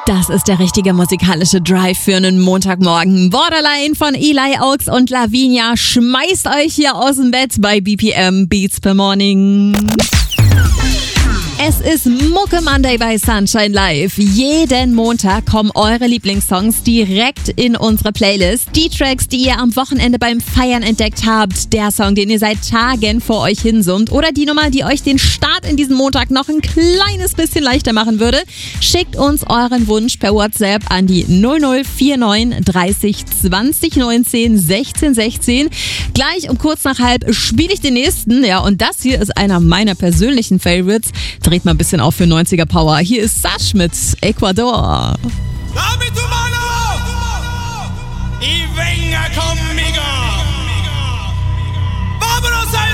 Das ist der richtige musikalische Drive für einen Montagmorgen. Borderline von Eli Oaks und Lavinia schmeißt euch hier aus dem Bett bei BPM Beats per Morning. Es ist Mucke Monday bei Sunshine Live. Jeden Montag kommen eure Lieblingssongs direkt in unsere Playlist. Die Tracks, die ihr am Wochenende beim Feiern entdeckt habt, der Song, den ihr seit Tagen vor euch hinsummt oder die Nummer, die euch den Start in diesen Montag noch ein kleines bisschen leichter machen würde. Schickt uns euren Wunsch per WhatsApp an die 0049 30 20 19 16 16. Gleich um kurz nach halb spiele ich den nächsten. Ja, und das hier ist einer meiner persönlichen Favorites. Dreht mal ein bisschen auf für 90er Power. Hier ist Sash mit Ecuador. Dame tu mano y venga conmigo.